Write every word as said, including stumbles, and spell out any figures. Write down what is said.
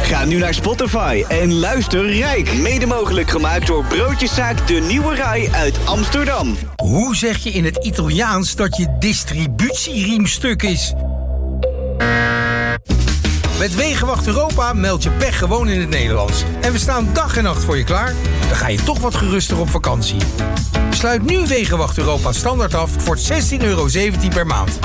Ga nu naar Spotify en luister Rijk. Mede mogelijk gemaakt door Broodjeszaak De Nieuwe Rai uit Amsterdam. Hoe zeg je in het Italiaans dat je distributieriem stuk is? Met Wegenwacht Europa meld je pech gewoon in het Nederlands. En we staan dag en nacht voor je klaar. Dan ga je toch wat geruster op vakantie. Sluit nu Wegenwacht Europa standaard af voor zestien euro zeventien per maand.